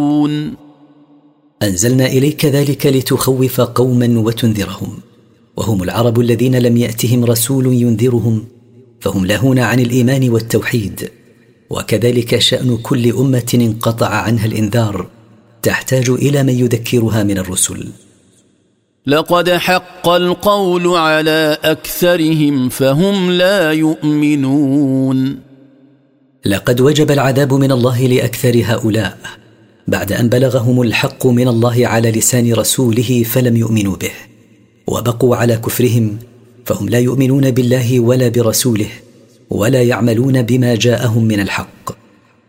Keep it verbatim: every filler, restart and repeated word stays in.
أنزلنا إليك ذلك لتخوف قوما وتنذرهم، وهم العرب الذين لم يأتهم رسول ينذرهم فهم لاهون عن الإيمان والتوحيد، وكذلك شأن كل أمة انقطع عنها الإنذار تحتاج إلى من يذكرها من الرسل. لقد حق القول على أكثرهم فهم لا يؤمنون. لقد وجب العذاب من الله لأكثر هؤلاء بعد أن بلغهم الحق من الله على لسان رسوله فلم يؤمنوا به، وبقوا على كفرهم، فهم لا يؤمنون بالله ولا برسوله ولا يعملون بما جاءهم من الحق.